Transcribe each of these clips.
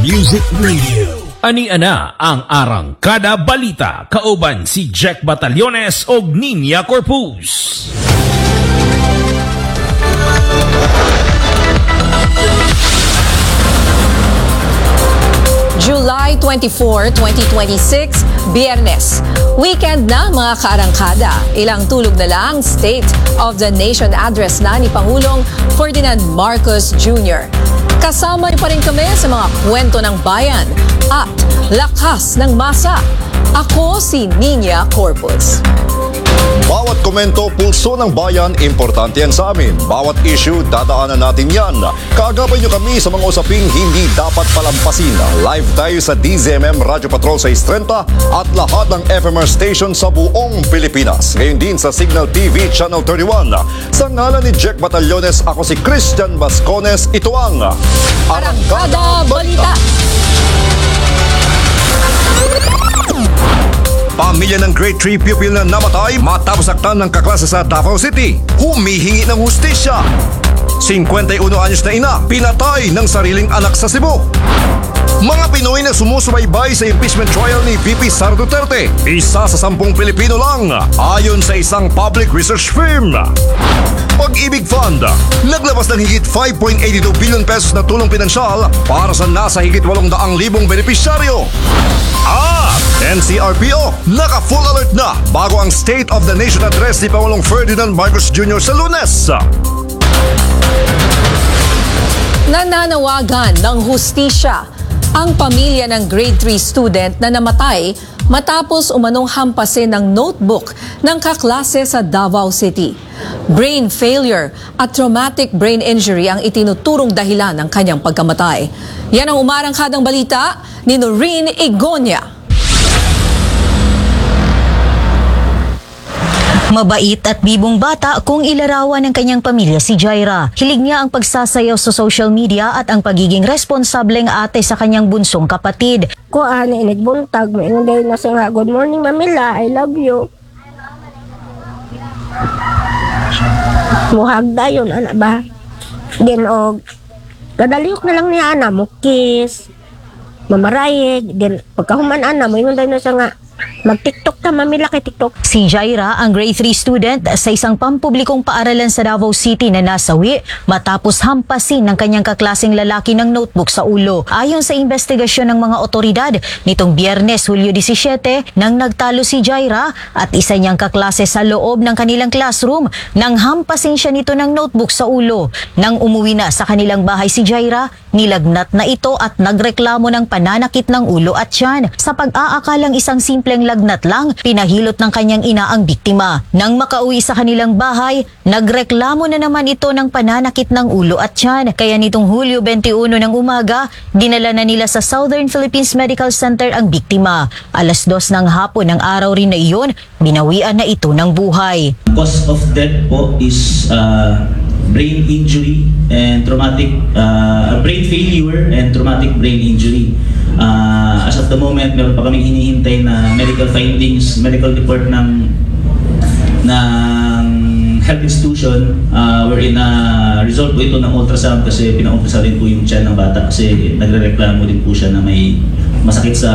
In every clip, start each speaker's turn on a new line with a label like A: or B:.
A: Music Radio.
B: Ani-ana ang Arangkada Balita kauban si Jack Batallones og Ninia Corpus.
C: July 24, 2026, Biyernes. Weekend na mga kaarangkada. Ilang tulog na lang State of the Nation address na ni Pangulong Ferdinand Marcos Jr. Kasama pa rin kami sa mga kwento ng bayan at lakas ng masa. Ako si Ninia Corpus.
D: Bawat komento, pulso ng bayan, importante yan sa amin. Bawat issue, dadaanan natin yan. Kaagapay nyo kami sa mga usaping hindi dapat palampasin. Live tayo sa DZMM Radio Patrol 630 at lahat ng FMR station sa buong Pilipinas. Ngayon din sa Signal TV Channel 31. Sa ngalan ni Jack Batallones, ako si Christian Bascones. Ito ang
C: Arangkada Balita.
D: Pamilya ng grade 3 pupil na namatay matapos saktan ng kaklase sa Davao City. Humihingi ng hustisya. 51 anyos na ina, pinatay ng sariling anak sa Cebu. Mga Pinoy na sumusubaybay sa impeachment trial ni VP Sara Duterte. Isa sa 10 Pilipino lang, ayon sa isang public research firm. Pag-ibig Fund, naglabas ng higit 5.82 billion pesos na tulong pinansyal para sa nasa higit 800,000 benepisyaryo. NCRPO, naka-full alert na bago ang State of the Nation address ni Pangulong Ferdinand Marcos Jr. sa Lunes.
C: Nananawagan ng hustisya ang pamilya ng grade 3 student na namatay matapos umanong hampasin ng notebook ng kaklase sa Davao City. Brain failure at traumatic brain injury ang itinuturong dahilan ng kanyang pagkamatay. Yan ang umarangkadang balita ni Noreen Igonia.
E: Mabait at bibong bata kung ilarawan ng kanyang pamilya si Jaira. Hilig niya ang pagsasayaw sa social media at ang pagiging responsableng ate sa kanyang bunsong kapatid.
F: Ko ani nagbuntag mo ingon na sa good morning Mamila, I love you. Muhagda yun ana ba? Then og kadaliok na lang niya ana mo kiss. Mamarayig, then pagkahuman ana mo ingon na sa nga mag-TikTok ka, Mamila, kay TikTok.
E: Si Jaira, ang grade 3 student sa isang pampublikong paaralan sa Davao City na nasawi matapos hampasin ng kanyang kaklaseng lalaki ng notebook sa ulo. Ayon sa investigasyon ng mga otoridad, nitong Biyernes, Hulyo 17, nang nagtalo si Jaira at isa niyang kaklase sa loob ng kanilang classroom nang hampasin siya nito ng notebook sa ulo. Nang umuwi na sa kanilang bahay si Jaira, nilagnat na ito at nagreklamo ng pananakit ng ulo at tiyan. Sa pag-aakalang isang simpleng lagnat lang, pinahilot ng kanyang ina ang biktima. Nang makauwi sa kanilang bahay, nagreklamo na naman ito ng pananakit ng ulo at tiyan. Kaya nitong Hulyo 21 ng umaga, dinala na nila sa Southern Philippines Medical Center ang biktima. 2:00 ng hapon ng araw rin na iyon, binawian na ito ng buhay.
G: Cause of death po is brain injury and traumatic brain failure and traumatic brain injury. As of the moment, meron pa kaming hinihintay na medical findings, medical report ng health institution wherein result po ito ng ultrasound kasi pina-ultrasound din po yung tiyan ng bata kasi nagrereklamo din po siya na may masakit sa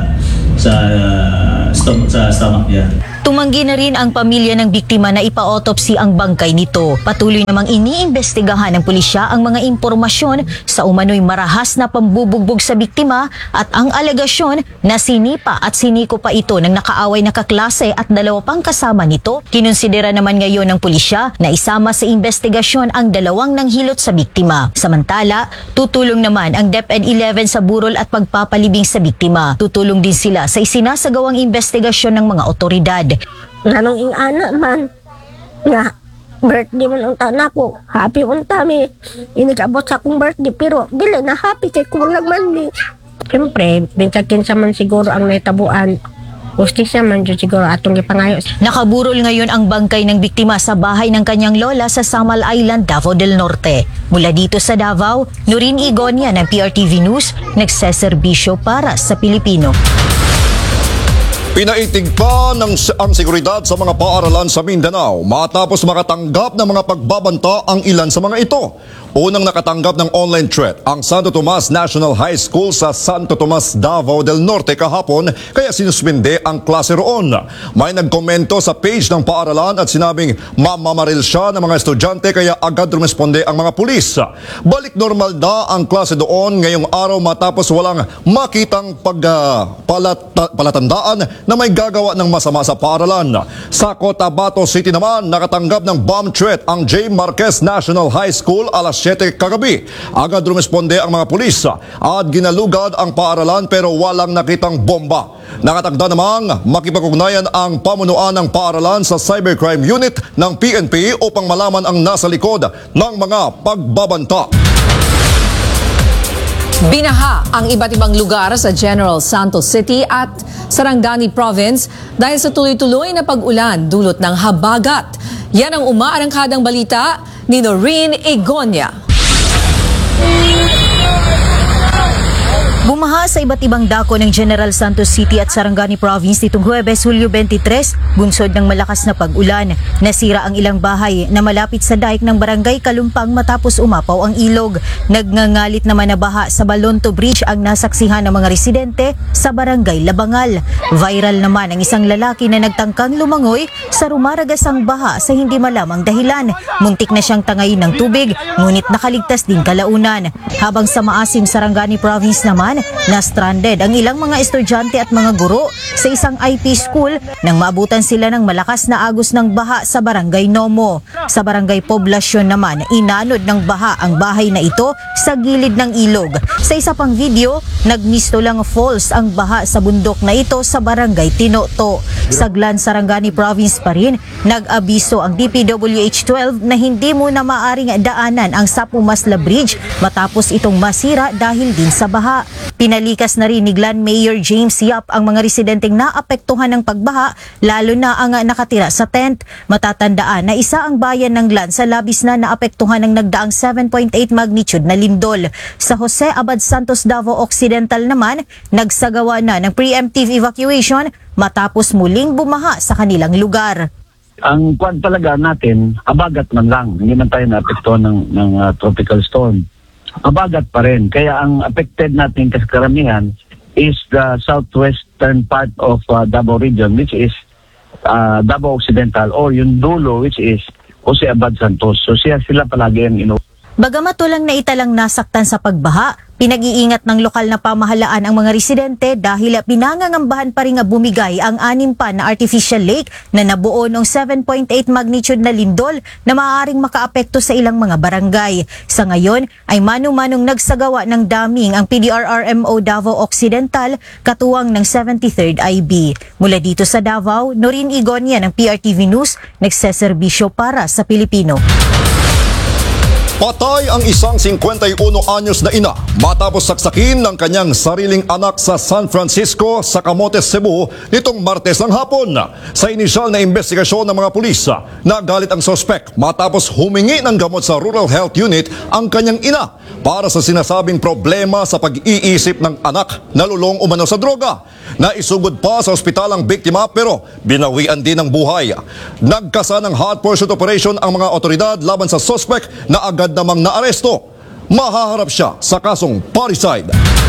G: stomach niya.
E: Tumanggi na rin ang pamilya ng biktima na ipa-autopsy ang bangkay nito. Patuloy namang iniimbestigahan ng pulisya ang mga impormasyon sa umano'y marahas na pambubugbog sa biktima at ang alegasyon na sinipa at siniko pa ito ng nakaaway na kaklase at 2 pang kasama nito. Kinonsidera naman ngayon ng pulisya na isama sa investigasyon ang 2 nanghilot sa biktima. Samantala, tutulong naman ang DepEd 11 sa burol at pagpapalibing sa biktima. Tutulong din sila sa isinasagawang investigasyon ng mga otoridad.
F: Nanong ingana man nga birthday man unta na ko. Happy unta mi. Inigabot sa akong birthday pero dili na happy kay ko lang man ni. Siyempre, bintakin sa man siguro ang nahitabuan. Justisya man dyan siguro atong ipangayo.
E: Nakaburol ngayon ang bangkay ng biktima sa bahay ng kanyang lola sa Samal Island, Davao del Norte. Mula dito sa Davao, Noreen Igonia ng PRTV News, nagseserbisyo para sa Pilipino.
D: Pinaitig pa ang seguridad sa mga paaralan sa Mindanao matapos makatanggap ng mga pagbabanta ang ilan sa mga ito. Unang nakatanggap ng online threat ang Santo Tomas National High School sa Santo Tomas, Davao del Norte kahapon kaya sinuspinde ang klase roon. May nagkomento sa page ng paaralan at sinabing mamamaril siya ng mga estudyante kaya agad rumesponde ang mga pulis. Balik normal na ang klase doon ngayong araw matapos walang makitang palatandaan na may gagawa ng masama sa paaralan. Sa Cotabato City naman, nakatanggap ng bomb threat ang J. Marquez National High School alas 7 kagabi. Agad rumesponde ang mga pulis at ginalugad ang paaralan pero walang nakitang bomba. Nakatagda namang makipag-ugnayan ang pamunuan ng paaralan sa Cybercrime Unit ng PNP upang malaman ang nasa likod ng mga pagbabanta.
C: Binaha ang iba't ibang lugar sa General Santos City at Sarangani Province dahil sa tuloy-tuloy na pag-ulan dulot ng habagat. Yan ang umaarangkadang balita ni Noreen Egonia.
E: Bumaha sa iba't ibang dako ng General Santos City at Sarangani Province nitong Huwebes, Hulyo 23, bunsod ng malakas na pag-ulan. Nasira ang ilang bahay na malapit sa daik ng Barangay Kalumpang matapos umapaw ang ilog. Nagngangalit naman na baha sa Balonto Bridge ang nasaksihan ng mga residente sa Barangay Labangal. Viral naman ang isang lalaki na nagtangkang lumangoy sa rumaragasang baha sa hindi malamang dahilan. Muntik na siyang tangayin ng tubig, ngunit nakaligtas din kalaunan. Habang sa Maasim, Sarangani Province naman, na-stranded ang ilang mga estudyante at mga guro sa isang IP school nang maabutan sila ng malakas na agos ng baha sa Barangay Nomo. Sa Barangay Poblasyon naman, inanod ng baha ang bahay na ito sa gilid ng ilog. Sa isa pang video, nagmistolang falls ang baha sa bundok na ito sa Barangay Tinoto. Sa Glan, Sarangani Province pa rin, nag-abiso ang DPWH-12 na hindi muna maaring daanan ang Sapumasla Bridge matapos itong masira dahil din sa baha. Pinalikas na rin ni Glan Mayor James Yap ang mga residenteng naapektuhan ng pagbaha, lalo na ang nakatira sa tent. Matatandaan na isa ang bayan ng Glan sa labis na naapektuhan ng nagdaang 7.8 magnitude na lindol. Sa Jose Abad Santos, Davao Occidental naman, nagsagawa na ng preemptive evacuation matapos muling bumaha sa kanilang lugar.
A: Ang kwan talaga natin, abagat man lang. Hindi man tayo naapektuhan ng tropical storm. Abagat pa rin. Kaya ang affected natin kasi karamihan is the southwestern part of Davao region, which is Davao Occidental, or yung dulo, which is Jose Abad Santos. So sila palagi ang
E: Bagamat walang naitalang nasaktan sa pagbaha, pinag-iingat ng lokal na pamahalaan ang mga residente dahil pinangangambahan pa rin nga bumigay ang 6 pa na artificial lake na nabuo ng 7.8 magnitude na lindol na maaaring makaapekto sa ilang mga barangay. Sa ngayon ay manu-manong nagsagawa ng daming ang PDRRMO Davao Occidental katuwang ng 73rd IB. Mula dito sa Davao, Noreen Egonia ng PRTV News, nagseserbisyo para sa Pilipino.
D: Patay ang isang 51 anyos na ina matapos saksakin ng kanyang sariling anak sa San Francisco sa Camotes, Cebu nitong Martes ng hapon. Sa inisyal na investigasyon ng mga pulis, nagalit ang sospek matapos humingi ng gamot sa Rural Health Unit ang kanyang ina para sa sinasabing problema sa pag-iisip ng anak na lulong umano sa droga. Naisugod pa sa ospital ang biktima pero binawian din ng buhay. Nagkasa ng hot pursuit operation ang mga otoridad laban sa sospek na agad namang naaresto. Mahaharap siya sa kasong parricide.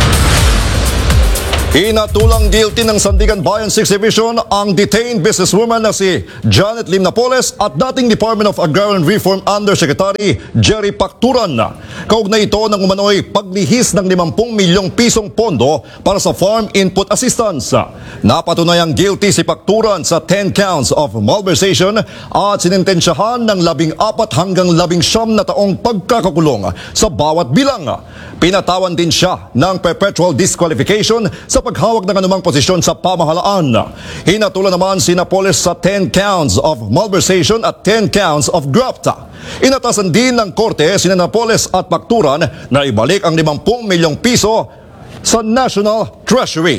D: Inatulang guilty ng Sandigan Bayan 6th Division ang detained businesswoman na si Janet Lim Napoles at dating Department of Agrarian Reform Undersecretary Jerry Pacturan. Kaugnay ito ng umano'y paglihis ng 50 milyong pisong pondo para sa farm input assistance. Napatunayang guilty si Pacturan sa 10 counts of malversation at sinintensyahan ng 14 hanggang 19 na taong pagkakakulong sa bawat bilang. Pinatawan din siya ng perpetual disqualification sa paghawak ng anumang posisyon sa pamahalaan. Hinatulan naman si Napoles sa 10 counts of malversation at 10 counts of graft. Inatasan din ng korte sina Napoles at Pacturan na ibalik ang 50 milyong piso sa National Treasury.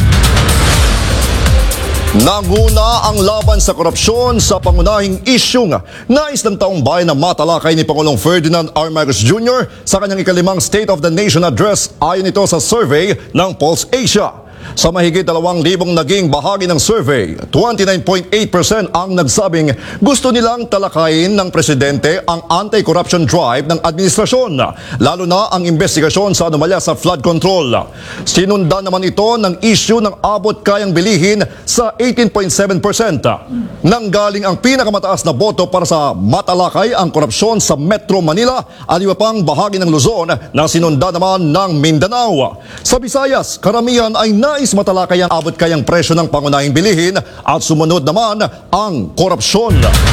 D: Nanguna ang laban sa korupsyon sa pangunahing isyung nais ng taong bayan na matalakay ni Pangulong Ferdinand R. Marcos Jr. sa kanyang ika-5 State of the Nation Address ayon ito sa survey ng Pulse Asia. Sa mahigit 2,000 naging bahagi ng survey, 29.8% ang nagsabing gusto nilang talakayin ng presidente ang anti-corruption drive ng administrasyon, lalo na ang investigasyon sa anomalya sa flood control. Sinundan naman ito ng issue ng abot kayang bilihin sa 18.7%. Nanggaling ang pinakamataas na boto para sa matalakay ang korupsyon sa Metro Manila at iba pang bahagi ng Luzon na sinundan naman ng Mindanao. Sa Visayas, karamihan ay nais matalakay ang abot kayang presyo ng pangunahing bilihin at sumunod naman ang korupsyon.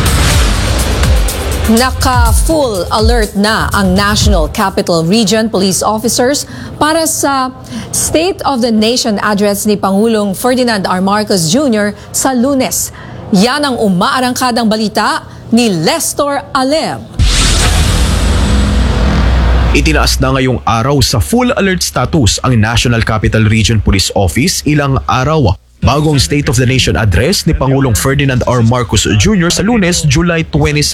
C: Naka-full alert na ang National Capital Region police officers para sa State of the Nation address ni Pangulong Ferdinand R. Marcos Jr. sa Lunes. Yan ang umaarangkadang balita ni Lester Alem.
H: Itinaas na ngayong araw sa full alert status ang National Capital Region Police Office ilang araw bago ang State of the Nation address ni Pangulong Ferdinand R. Marcos Jr. sa Lunes, July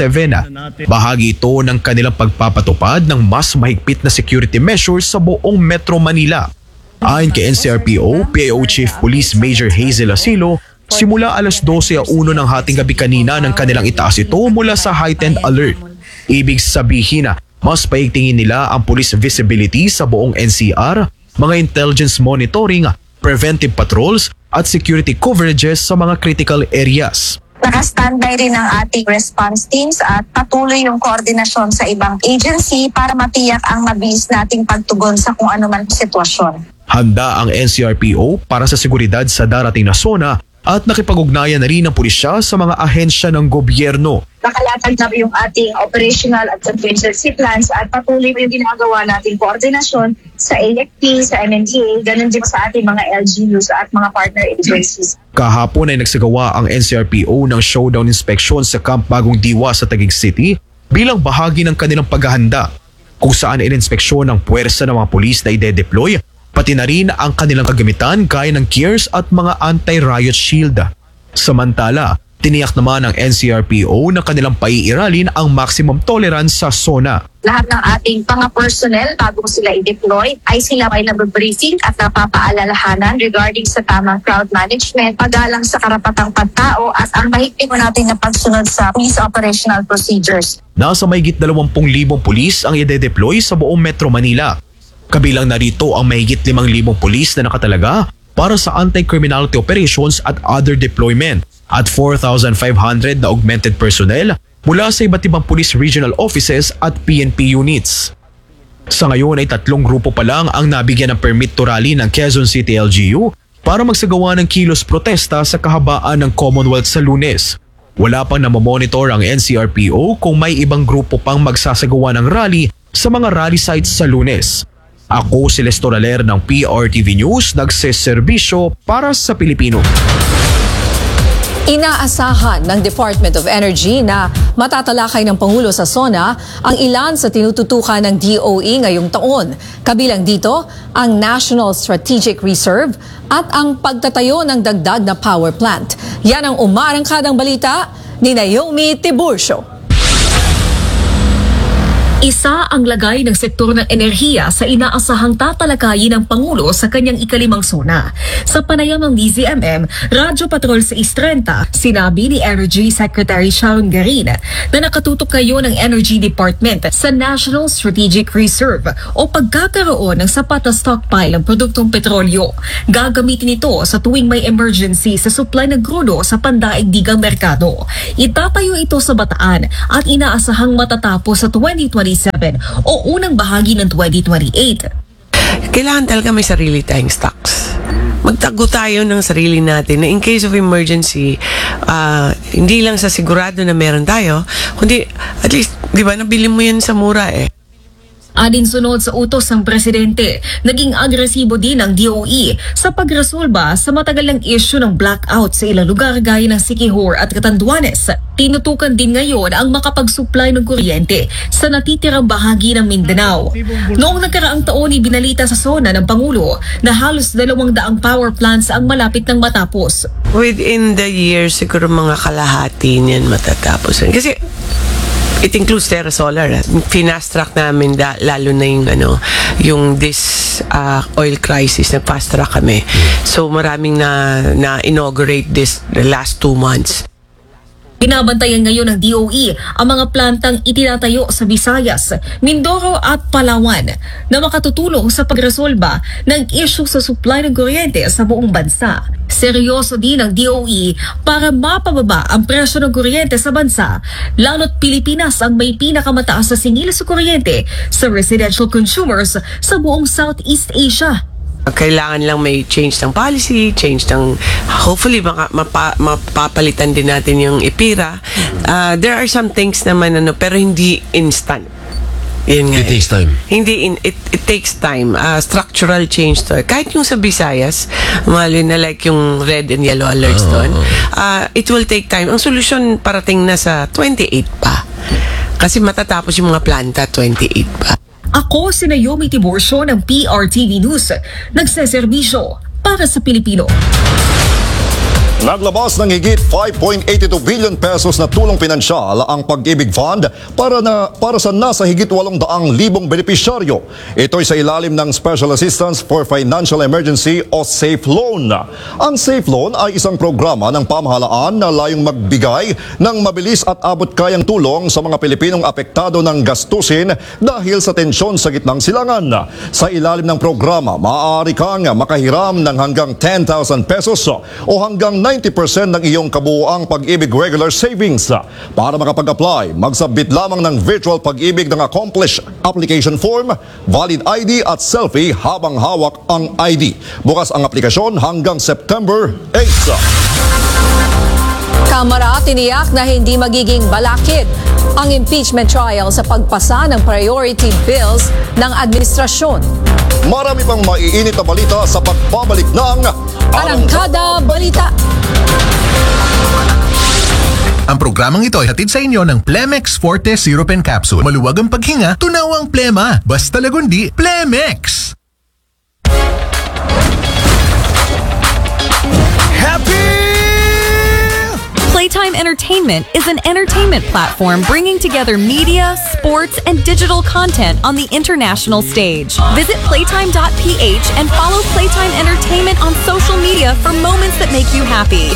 H: 27. Bahagi ito ng kanilang pagpapatupad ng mas mahigpit na security measures sa buong Metro Manila. Ayon kay NCRPO, PAO Chief Police Major Hazel Asilo, simula alas 12:01 ng hating gabi kanina ng kanilang itaas ito mula sa heightened alert. Ibig sabihin na mas paigtingin nila ang police visibility sa buong NCR, mga intelligence monitoring, preventive patrols at security coverages sa mga critical areas.
I: Naka-standby rin ang ating response teams at patuloy yung koordinasyon sa ibang agency para matiyak ang mabilis nating pagtugon sa kung anuman sitwasyon.
H: Handa ang NCRPO para sa seguridad sa darating na zona at nakipag-ugnayan na rin ang pulisya sa mga ahensya ng gobyerno.
I: Nakalatag na yung ating operational at contingency plans at patuloy yung ginagawa nating koordinasyon sa AFP, sa MNDA, ganun din sa ating mga LGUs at mga partner agencies.
H: Kahapon ay nagsagawa ang NCRPO ng showdown inspection sa Camp Bagong Diwa sa Taguig City bilang bahagi ng kanilang paghahanda kung saan ininspeksyon ng puwersa ng mga pulis na ide-deploy pati na rin ang kanilang kagamitan gaya ng gears at mga anti-riot shield. Samantala, tiniyak naman ng NCRPO na kanilang paiiralin ang maximum tolerance sa zona.
I: Lahat ng ating mga personnel bago sila i-deploy ay sila ay nababriefing at napapaalalahanan regarding sa tamang crowd management, paggalang sa karapatang pagtao at ang mahigpit natin na pagsunod sa police operational procedures.
H: Nasa mahigit 20,000 pulis ang ide-deploy sa buong Metro Manila. Kabilang narito ang mahigit 5,000 pulis na nakatalaga para sa anti-criminality operations at other deployment at 4,500 na augmented personnel mula sa iba't ibang police regional offices at PNP units. Sa ngayon ay 3 grupo pa lang ang nabigyan ng permit to rally ng Quezon City LGU para magsagawa ng kilos protesta sa kahabaan ng Commonwealth sa Lunes. Wala pang namamonitor ang NCRPO kung may ibang grupo pang magsasagawa ng rally sa mga rally sites sa Lunes. Ako si Lester Aler ng PRTV News, nagseserbisyo para sa Pilipino.
C: Inaasahan ng Department of Energy na matatalakay ng Pangulo sa SONA ang ilan sa tinututukan ng DOE ngayong taon. Kabilang dito ang National Strategic Reserve at ang pagtatayo ng dagdag na power plant. Yan ang umaarangkadang balita ni Naomi Tiburcio. Isa ang lagay ng sektor ng enerhiya sa inaasahang tatalakayin ng Pangulo sa kanyang ikalimang SONA. Sa panayam ng DZMM, Radyo Patrol sa 6:30, sinabi ni Energy Secretary Sharon Garin na nakatutok kayo ng Energy Department sa National Strategic Reserve o pagkakaroon ng sapat na stockpile ng produktong petrolyo. Gagamitin ito sa tuwing may emergency sa supply ng krudo sa pandaigdigang merkado. Itatayo ito sa Bataan at inaasahang matatapos sa 2027 o unang bahagi ng 2028.
J: Kailangan talaga may sarili tayong stocks. Magtago tayo ng sarili natin na in case of emergency, hindi lang sa sigurado na meron tayo, kundi at least, di ba, nabili mo yan sa mura eh.
C: Alinsunod sa utos ng Presidente, naging agresibo din ang DOE sa pagresolba sa matagal ng issue ng blackout sa ilang lugar gaya ng Siquijor at Catanduanes. Tinutukan din ngayon ang makapag-supply ng kuryente sa natitirang bahagi ng Mindanao. Noong nagkaraang taon, ibinalita sa SONA ng Pangulo na halos 200 power plants ang malapit ng matapos.
J: Within the year, siguro mga kalahati niyan matatapos. Kasi It includes Terra Solar. Fast track namin lalo na yung this oil crisis, nag-fast track kami. So maraming na inaugurate this the last 2 months.
K: Binabantayan ngayon ng DOE ang mga plantang itinatayo sa Visayas, Mindoro at Palawan na makatutulong sa pagresolba ng issue sa supply ng kuryente sa buong bansa. Seryoso din ang DOE para mapababa ang presyo ng kuryente sa bansa, lalo't Pilipinas ang may pinakamataas na singil sa kuryente sa residential consumers sa buong Southeast Asia.
J: Kailangan lang may change ng policy, hopefully mapapalitan din natin yung IPIRA. There are some things naman pero hindi instant. Yun nga.
L: It takes time.
J: It takes time. Structural change to. Kahit yung sa Visayas, mali na like yung red and yellow alerts doon, it will take time. Ang solusyon parating na sa 28 pa. Kasi matatapos yung mga planta 28 pa.
K: Ako si Naomi Tiburcio ng PRTV News, nagseserbisyo para sa Pilipino.
D: Naglabas ng higit 5.82 billion pesos na tulong pinansyal ang Pag-ibig Fund para sa nasa higit 800,000 benepisyaryo. Ito'y sa ilalim ng Special Assistance for Financial Emergency o SAFE Loan. Ang SAFE Loan ay isang programa ng pamahalaan na layong magbigay ng mabilis at abot-kayang tulong sa mga Pilipinong apektado ng gastusin dahil sa tensyon sa gitnang silangan. Sa ilalim ng programa, maaari kang makahiram ng hanggang 10,000 pesos o hanggang 90% ng iyong kabuuang Pag-ibig regular savings. Para makapag-apply, magsubmit lamang ng virtual Pag-ibig ng Accomplish application form, valid ID at selfie habang hawak ang ID. Bukas ang aplikasyon hanggang September 8.
C: Kamara tiniyak na hindi magiging balakid ang impeachment trial sa pagpasa ng priority bills ng administrasyon.
D: Marami pang maiinit na balita sa pagbabalik ng
C: Arangkada Balita.
M: Ang programang ito ay hatid sa inyo ng Plemex Forte Syrup and Capsule. Maluwag ang paghinga, tunaw ang plema. Basta lagundi, Plemex!
N: Playtime Entertainment is an entertainment platform bringing together media, sports, and digital content on the international stage. Visit playtime.ph and follow Playtime Entertainment on social media for moments that make you happy.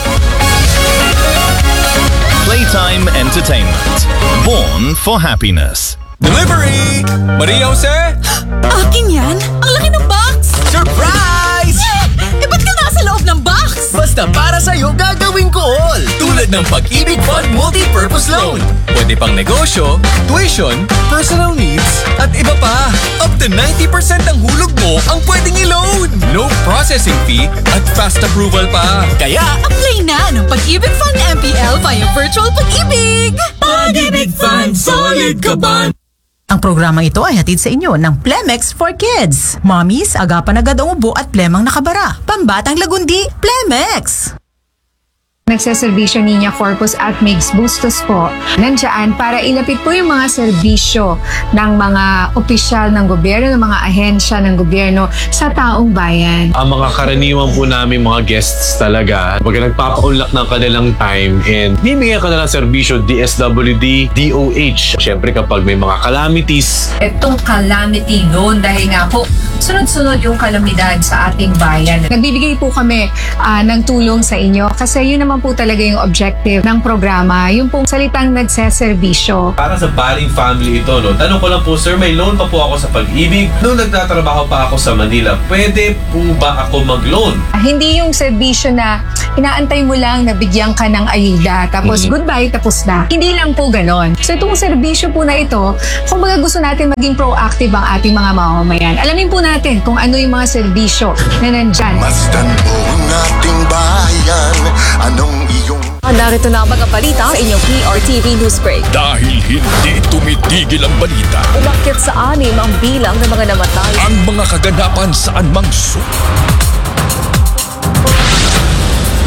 B: Playtime Entertainment. Born for happiness.
O: Delivery! Maria Jose?
N: Akin yan? Ang laki ng box!
O: Surprise!
N: Eh, ba't ka nasa loob ng box?
O: Basta para sa'yo gagawin ko all! Tulad ng Pag-ibig Fund Multi-Purpose Loan. Pwede pang negosyo, tuition, personal needs, at iba pa. Up to 90% ng hulog mo ang pwedeng i-loan. No processing fee at fast approval pa. Kaya,
N: Apply na ng Pag-ibig Fund MPL via Virtual Pag-ibig!
O: Pag-ibig Fund, solid ka ba?
P: Ang programang ito ay hatid sa inyo ng Plemex for Kids. Mommies, agapan agad ang ubo at plemang nakabara. Pambatang lagundi, Plemex!
Q: Nagseserbisyo Niña Corpus at Migs Bustos po. Nandiyan para ilapit po yung mga serbisyo ng mga opisyal ng gobyerno, ng mga ahensya ng gobyerno sa taong bayan.
R: Ang mga karaniwan po namin mga guests talaga, pag nagpapaunlak ng kanilang time and bibigyan ka na ng serbisyo DSWD, DOH. Siyempre kapag may mga calamities.
Q: Itong calamity noon dahil nga po sunod-sunod yung kalamidad sa ating bayan. Nagbibigay po kami ng tulong sa inyo kasi yun naman po talaga yung objective ng programa, yung pong salitang nagseserbisyo.
R: Para sa Baling family ito, no? Tanong ko lang po, sir, may loan pa po ako sa Pag-ibig. Noong nagtatrabaho pa ako sa Manila, pwede po ba ako mag-loan?
Q: Hindi yung serbisyo na inaantay mo lang na bigyan ka ng ayuda, tapos goodbye, tapos na. Hindi lang po ganon. So itong serbisyo po na ito, kung baga gusto natin maging proactive ang ating mga mamamayan, alamin po natin kung ano yung mga serbisyo na nandyan.
S: Masdan mo ang ating bayan, anong iyong...
C: Narito na ang mga balita sa inyong PRTV News Break.
B: Dahil hindi tumitigil ang balita.
C: Umakyat sa 6 ang bilang ng mga namatay.
B: Ang mga kaganapan saan mang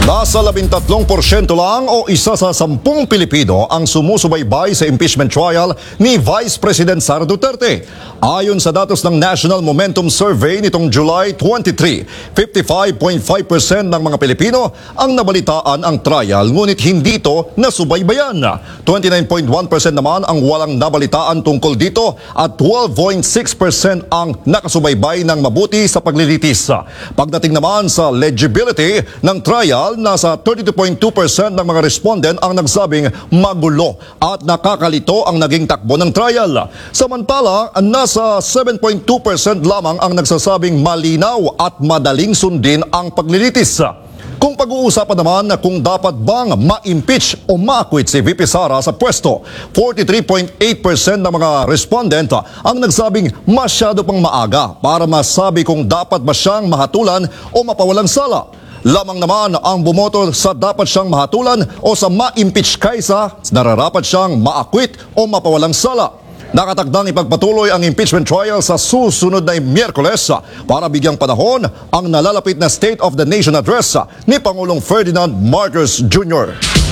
D: Nasa 13% lang o isa sa 10 Pilipino ang sumusubaybay sa impeachment trial ni Vice President Sara Duterte. Ayon sa datos ng National Momentum Survey nitong July 23, 55.5% ng mga Pilipino ang nabalitaan ang trial ngunit hindi ito nasubaybayan. 29.1% naman ang walang nabalitaan tungkol dito at 12.6% ang nakasubaybay ng mabuti sa paglilitis. Pagdating naman sa legibility ng trial, nasa 32.2% ng mga respondent ang nagsabing magulo at nakakalito ang naging takbo ng trial. Samantala, nasa 7.2% lamang ang nagsasabing malinaw at madaling sundin ang paglilitis. Kung pag-uusapan naman na kung dapat bang ma-impeach o ma-acquit si VP Sara sa pwesto, 43.8% ng mga respondent ang nagsabing masyado pang maaga para masabi kung dapat ba siyang mahatulan o mapawalang sala. Lamang naman ang bumoto sa dapat siyang mahatulan o sa ma-impeach kaysa nararapat siyang ma-acquit o mapawalang sala. Nakatakdang ipagpatuloy ang impeachment trial sa susunod na Miyerkules para bigyang panahon ang nalalapit na State of the Nation Address ni Pangulong Ferdinand Marcos Jr.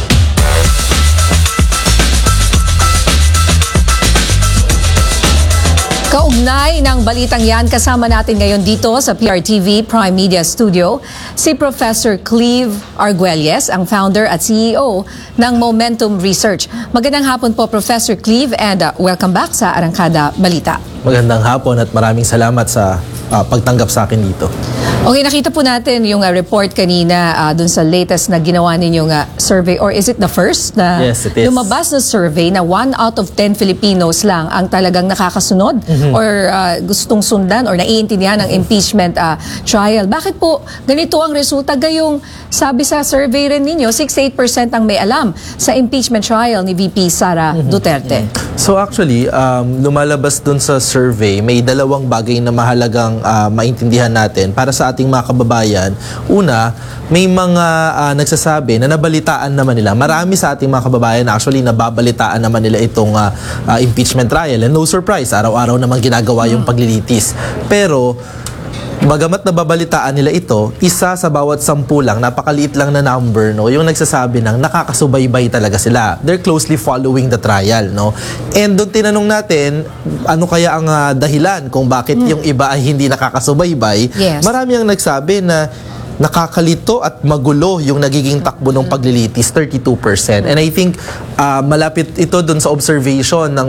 C: Kaugnay ng balitang yan, kasama natin ngayon dito sa PRTV Prime Media Studio si Professor Cleve Arguelles, ang founder at CEO ng Momentum Research. Magandang hapon po, Professor Cleve, and welcome back sa Arangkada Balita.
L: Magandang hapon at maraming salamat sa pagtanggap sa akin dito.
C: Okay, nakita po natin yung report kanina dun sa latest na ginawa ninyong survey, or is it the first na
L: Yes, it is.
C: lumabas na survey na 1 out of 10 Filipinos lang ang talagang nakakasunod or gustong sundan or naiintindihan ng impeachment trial. Bakit po ganito ang resulta? Gayong sabi sa survey rin ninyo, 68% ang may alam sa impeachment trial ni VP Sara Duterte.
L: So actually, lumalabas dun sa survey, may dalawang bagay na mahalagang maintindihan natin para sa ating mga kababayan. Una, may mga nagsasabi na nabalitaan naman nila. Marami sa ating mga kababayan actually nababalitaan naman nila itong impeachment trial. And no surprise, araw-araw naman ginagawa yung paglilitis. Pero bagamat nababalitaan nila ito, isa sa bawat 10 lang, napakaliit lang na number, no, yung nagsasabi ng nakakasubaybay talaga sila. They're closely following the trial, no. And doon tinanong natin, ano kaya ang dahilan kung bakit yung iba ay hindi nakakasubaybay?
C: Yes.
L: Marami ang nagsabi na nakakalito at magulo yung nagiging takbo ng paglilitis, 32%. And I think malapit ito dun sa observation ng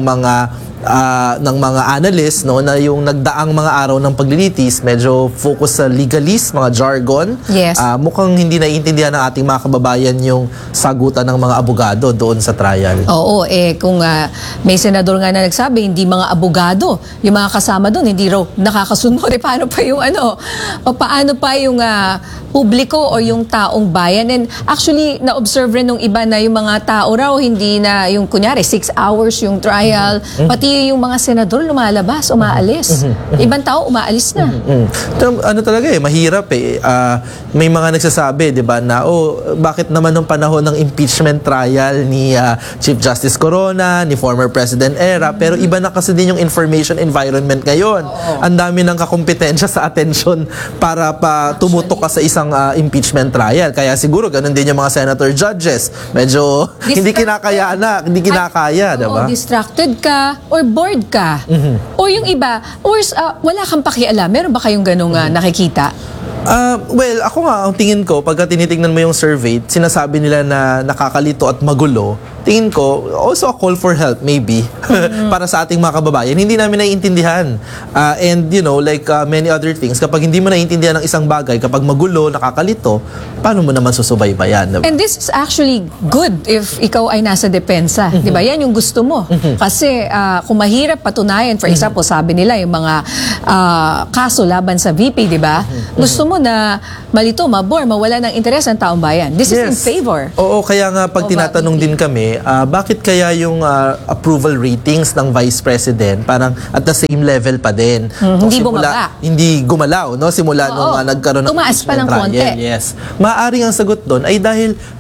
L: mga analysts, no, na yung nagdaang mga araw ng paglilitis medyo focus sa legalist, mga jargon.
C: Yes.
L: Mukhang hindi naiintindihan ng ating mga kababayan yung sagutan ng mga abogado doon sa trial.
C: Oo, kung may senador nga na nagsabi, hindi mga abogado, yung mga kasama doon, hindi raw nakakasunod. Paano pa yung paano pa yung publiko o yung taong bayan? And actually, na-observe rin nung iba na yung mga tao raw, hindi na yung kunyari, 6 hours yung trial, pati yung mga senador lumalabas, umaalis. Ibang tao umaalis na.
L: Ano talaga mahirap may mga nagsasabi, 'di ba, na bakit naman nung panahon ng impeachment trial ni Chief Justice Corona, ni former President Era, pero iba na kasi din yung information environment ngayon. Ang dami ng kakompetensya sa attention para pa tumutok ka sa isang impeachment trial. Kaya siguro ganun din yung mga senator judges. Medyo hindi kinakaya, 'di ba?
C: Distracted ka or bored ka. O yung iba, or wala kang pakialam. Meron ba kayong ganung nakikita?
L: Well, ako nga, ang tingin ko, pagka tinitingnan mo yung survey, sinasabi nila na nakakalito at magulo. Tingin ko, also a call for help, maybe, para sa ating mga kababayan. Hindi namin naiintindihan. And, you know, like many other things, kapag hindi mo naiintindihan ng isang bagay, kapag magulo, nakakalito, paano mo naman susubaybayan?
C: And this is actually good if ikaw ay nasa depensa. Di ba? Yan yung gusto mo. Kasi kung mahirap patunayan, for example, sabi nila yung mga kaso laban sa VP, di ba? Gusto mo na malito, mabor, mawala ng interes ng taong bayan. This is in favor.
L: Oo, kaya nga pag tinatanong din kami, bakit kaya yung approval ratings ng Vice President parang at the same level pa din?
C: Hindi bumaba.
L: Hindi gumalaw, no? Simula nung nagkaroon ng
C: tumaas pa ng konti.
L: Yes. Maaaring ang sagot doon ay dahil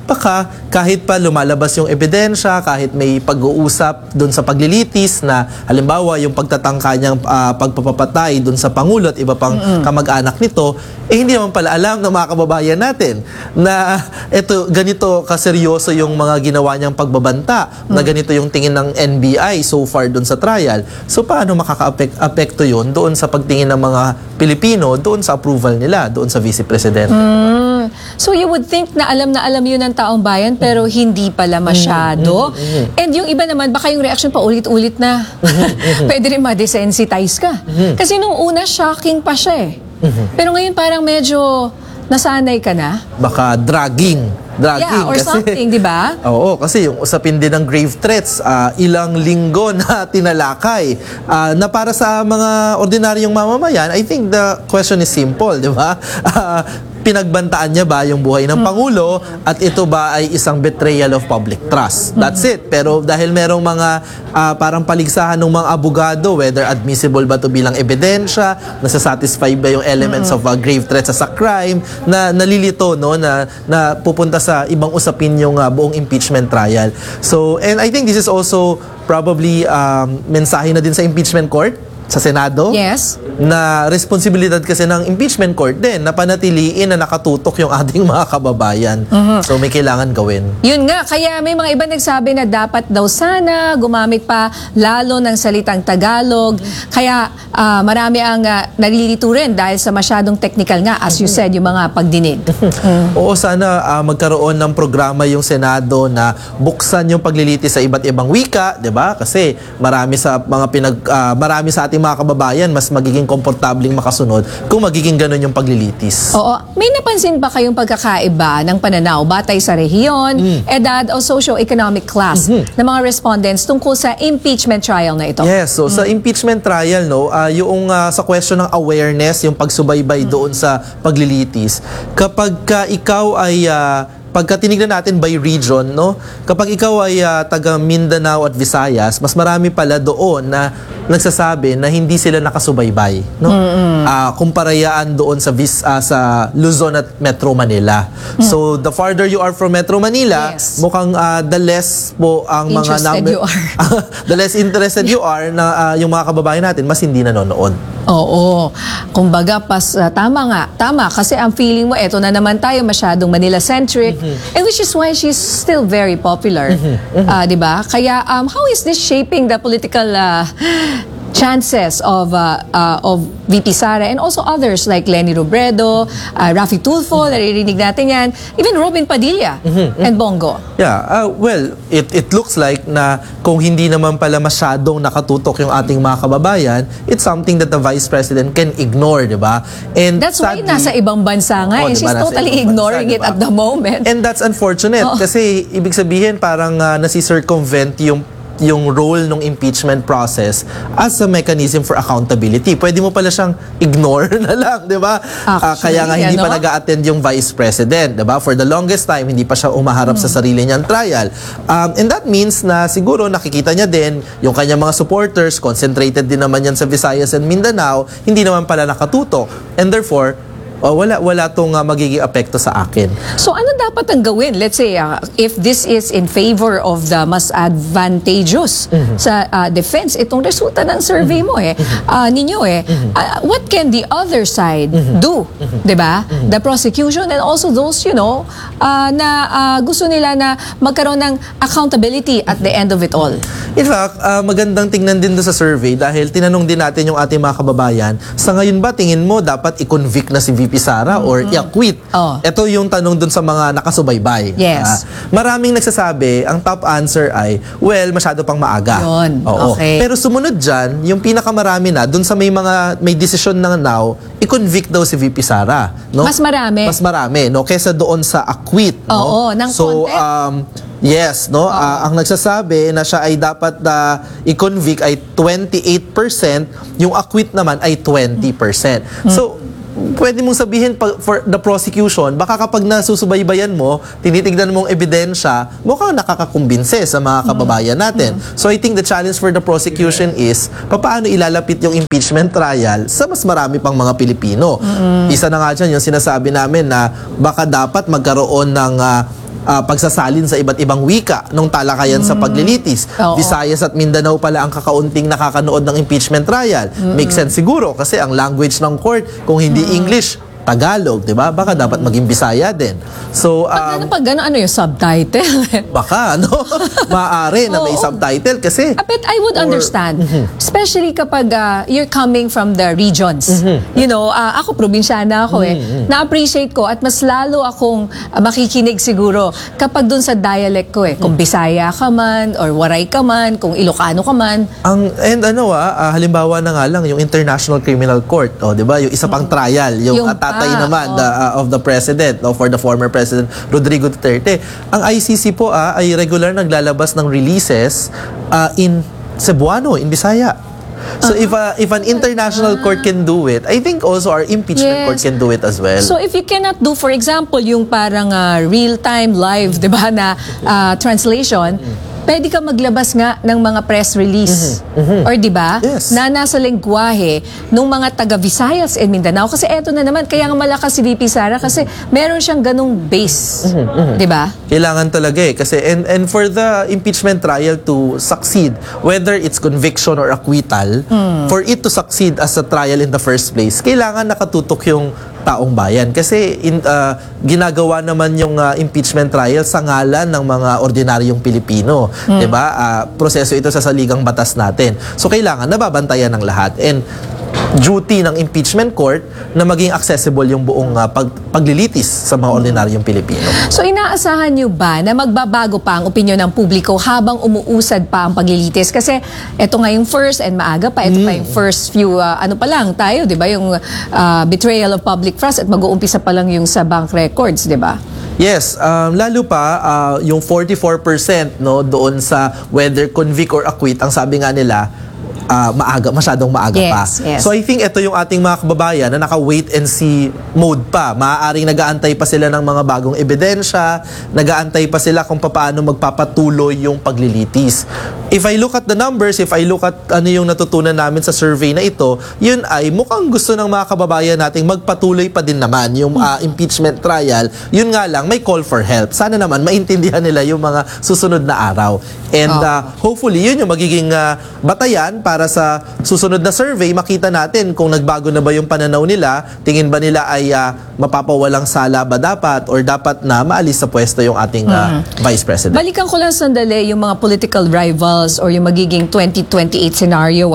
L: baka kahit pa lumalabas yung ebidensya, kahit may pag-uusap doon sa paglilitis na halimbawa yung pagtatangka niyang pagpapatay doon sa Pangulo at iba pang kamag-anak nito, hindi naman pala alam ng mga kababayan natin na ganito kaseryoso yung mga ginawa niyang pagbabanta, na ganito yung tingin ng NBI so far doon sa trial. So paano makaka-apekto yun doon sa pagtingin ng mga Pilipino, doon sa approval nila, doon sa Vice President?
C: So you would think na alam yun ng taong bayan pero hindi pala masyado. And yung iba naman, baka yung reaction pa ulit-ulit na pwede rin ma-desensitize ka. Kasi nung una, shocking pa siya eh. Pero ngayon parang medyo nasanay ka na.
L: Baka dragging.
C: Yeah, or
L: kasi,
C: something, di ba?
L: Oo, kasi yung usapin din ng grave threats, ilang linggo na tinalakay. Na para sa mga ordinaryong mamamayan, I think the question is simple, di ba? Pinagbantaan niya ba yung buhay ng Pangulo at ito ba ay isang betrayal of public trust? That's it. Pero dahil merong mga parang paligsahan ng mga abogado, whether admissible ba to bilang ebidensya, nasasatisfy ba yung elements of grave threats as a crime, na nalilito, no, na pupunta sa ibang usapin yung buong impeachment trial. So, and I think this is also probably mensahe na din sa impeachment court, sa Senado.
C: Yes.
L: Na responsibilidad kasi ng impeachment court din na panatiliin na nakatutok yung ating mga kababayan. So may kailangan gawin.
C: Yun nga, kaya may mga iba nagsabi na dapat daw sana gumamit pa lalo ng salitang Tagalog. Kaya marami ang nalilito rin dahil sa masyadong technical nga, as you said, yung mga pagdinig.
L: Oo, sana magkaroon ng programa yung Senado na buksan yung paglilitis sa iba't ibang wika, 'di ba? Kasi marami sa marami sa ating mga kababayan mas magiging komportabling makasunod kung magiging ganun yung paglilitis.
C: Oo. May napansin ba kayong pagkakaiba ng pananaw batay sa rehiyon, edad o socio-economic class ng mga respondents tungkol sa impeachment trial na ito?
L: Yes. So sa impeachment trial, no, yung sa question ng awareness, yung pagsubaybay doon sa paglilitis, kapag ikaw ay pagka tinignan natin by region, no, kapag ikaw ay taga Mindanao at Visayas, mas marami pala doon na nagsasabi na hindi sila nakasubaybay, no? Kumparayaan doon sa Luzon at Metro Manila. So the farther you are from Metro Manila, mukhang the less po ang mga number, the less interested you are na yung mga kababayan natin mas hindi nanonood.
C: Oo. Kumbaga, tama. Kasi ang feeling mo, eto na naman tayo, masyadong Manila-centric. And which is why she's still very popular. Diba? Kaya, how is this shaping the political chances of VP Sara and also others like Lenny Robredo, Raffy Tulfo, naririnig natin yan, even Robin Padilla and Bongo?
L: Yeah, well, it looks like na kung hindi naman pala masyadong nakatutok yung ating mga kababayan, it's something that the Vice President can ignore, di ba? And
C: that's why nasa ibang bansa nga, and she's totally ignoring it at the moment.
L: And that's unfortunate kasi ibig sabihin parang nasi-circumvent yung role ng impeachment process as a mechanism for accountability. Pwede mo pala siyang ignore na lang, di ba? Kaya nga hindi pa nag-a-attend yung Vice President, di ba? For the longest time, hindi pa siya umaharap sa sarili niyang trial. And that means na siguro nakikita niya din yung kanyang mga supporters, concentrated din naman yan sa Visayas and Mindanao, hindi naman pala nakatutok. And therefore, wala tong magiging apekto sa akin.
C: So ano dapat ang gawin? Let's say, if this is in favor of the mas advantageous sa defense, itong resulta ng survey mo ninyo what can the other side do? Diba? The prosecution and also those, na gusto nila na magkaroon ng accountability at the end of it all.
L: In fact, magandang tingnan din doon sa survey dahil tinanong din natin yung ating mga kababayan, sa ngayon ba tingin mo dapat i-convict na si VP Sara or i-acquit? Ito yung tanong dun sa mga nakasubaybay.
C: Yes.
L: Maraming nagsasabi, ang top answer ay, well, masyado pang maaga.
C: Yun.
L: Oo.
C: Okay.
L: Pero sumunod dyan, yung pinakamarami na, dun sa may desisyon na now, i-convict daw si VP Sara. No?
C: Mas marami.
L: Mas marami, no? Kesa doon sa acquit. No?
C: Oo, ng
L: so, yes, no? Ang nagsasabi na siya ay dapat i-convict ay 28%, yung acquit naman ay 20%. So, pwede mong sabihin for the prosecution, baka kapag nasusubaybayan mo, tinitignan mong ebidensya, mukhang nakakakumbinse sa mga kababayan natin. So I think the challenge for the prosecution is, paano ilalapit yung impeachment trial sa mas marami pang mga Pilipino? Isa na nga dyan yung sinasabi namin na baka dapat magkaroon ng pagsasalin sa iba't ibang wika nung talakayan sa paglilitis.
C: Oo.
L: Visayas at Mindanao pala ang kakaunting nakakanood ng impeachment trial. Makes sense siguro kasi ang language ng court, kung hindi English, Tagalog, di ba? Baka dapat maging Bisaya din. So,
C: Pag gano'n, ano yung subtitle?
L: baka, no? Maaari na may subtitle kasi...
C: But I would understand, especially kapag you're coming from the regions. You know, ako, probinsyana ako Na-appreciate ko at mas lalo akong makikinig siguro kapag dun sa dialect ko Kung Bisaya ka man, or Waray ka man, kung Ilocano ka man.
L: Halimbawa na nga lang, yung International Criminal Court, di ba? Yung isa pang trial, yung tatay naman of the president, for the former president Rodrigo Duterte. Ang ICC po ay regular naglalabas ng releases in Cebuano, in Bisaya. So if an international court can do it, I think also our impeachment court can do it as well.
C: So if you cannot do, for example, yung parang real-time live, di ba, na translation, pwede ka maglabas nga ng mga press release. Or di ba? Na nasa lengguwahe ng mga taga Visayas and Mindanao. Kasi eto na naman, kaya nga malakas si VP Sara kasi meron siyang ganung base. Di ba?
L: Kailangan talaga kasi and for the impeachment trial to succeed, whether it's conviction or acquittal, for it to succeed as a trial in the first place, kailangan nakatutok yung taong bayan. Kasi ginagawa naman yung impeachment trial sa ngalan ng mga ordinaryong Pilipino. Diba? Proseso ito sa saligang batas natin. So, kailangan nababantayan ng lahat. And duty ng impeachment court na maging accessible yung buong paglilitis sa mga ordinaryong Pilipino.
C: So, inaasahan nyo ba na magbabago pa ang opinyon ng publiko habang umuusad pa ang paglilitis? Kasi ito nga yung first and maaga pa. Ito pa yung first few, ano pa lang tayo, di ba? Yung betrayal of public trust at mag-uumpisa pa lang yung sa bank records, di ba?
L: Yes, lalo pa yung 44% doon sa whether convict or acquit, ang sabi nga nila, masyadong maaga pa. So I think ito yung ating mga kababayan na naka-wait and see mode pa. Maaaring nag-aantay pa sila ng mga bagong ebidensya, nag-aantay pa sila kung paano magpapatuloy yung paglilitis. If I look at the numbers, if I look at ano yung natutunan namin sa survey na ito, yun ay mukhang gusto ng mga kababayan nating magpatuloy pa din naman yung impeachment trial. Yun nga lang, may call for help. Sana naman maintindihan nila yung mga susunod na araw. And hopefully, yun yung magiging batayan para sa susunod na survey, makita natin kung nagbago na ba yung pananaw nila, tingin ba nila ay mapapawalang sala ba dapat or dapat na maalis sa pwesto yung ating Vice President.
C: Balikan ko lang sandali yung mga political rivals or yung magiging 2028 scenario.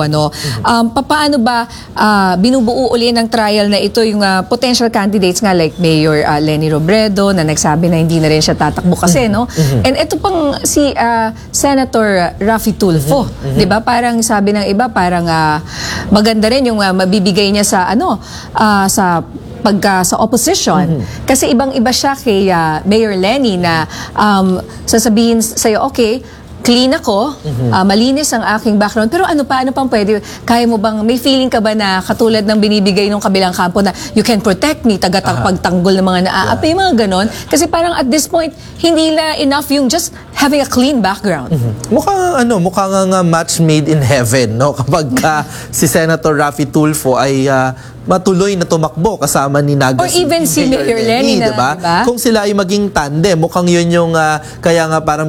C: Paano ba binubuo uli ng trial na ito yung potential candidates nga like Mayor Leni Robredo na nagsabi na hindi na rin siya tatakbo kasi, no? And ito pang si Senator Raffy Tulfo, 'di ba? Parang sabi ng iba parang maganda rin yung mabibigay niya sa sa opposition. Kasi ibang-iba siya kay Mayor Leni na sasabihin sa'yo, okay, clean ako, malinis ang aking background, pero ano pang pwede? Kaya mo bang, may feeling ka ba na katulad ng binibigay ng kabilang kampo na you can protect me, pagtanggol ng mga naaapi, mga ganon? Kasi parang at this point, hindi na enough yung just having a clean background.
L: Mukhang nga match made in heaven, no? Kapag si Senator Raffy Tulfo ay matuloy na tumakbo kasama ni Naga.
C: Or even si Mayor Leni na,
L: diba? Kung sila ay maging tandem, mukhang yun yung kaya nga parang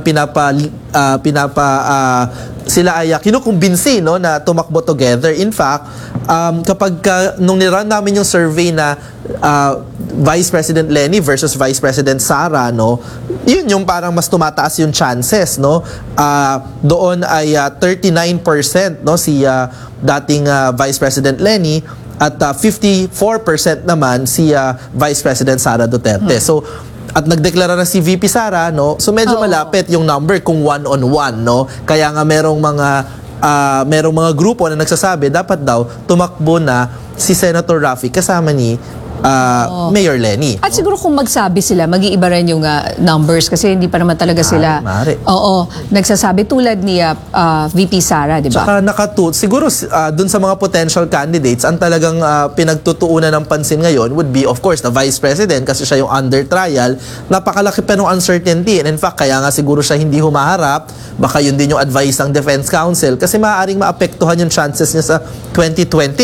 L: sila ay kinukumbinsi, no, na tumakbo together. In fact, kapag nung nirun namin yung survey na Vice President Leni versus Vice President Sara, no, yun yung parang mas tumataas yung chances, no. Doon ay 39%, no, si dating Vice President Leni at 54% naman si Vice President Sara Duterte. So at nagdeklara na si VP Sara, no? So medyo malapit yung number kung 1-on-1, no? Kaya nga merong mga grupo na nagsasabi dapat daw tumakbo na si Senator Raffy kasama ni Mayor Leni.
C: At siguro kung magsabi sila, mag-iiba rin yung numbers kasi hindi pa naman talaga sila nagsasabi tulad ni VP Sara, di ba?
L: Saka siguro dun sa mga potential candidates, ang talagang pinagtutuunan ng pansin ngayon would be of course the Vice President kasi siya yung under trial. Napakalaki pa ng uncertainty and in fact kaya nga siguro siya hindi humaharap, baka yun din yung advice ng Defense Council kasi maaaring maapektuhan yung chances niya sa 2020.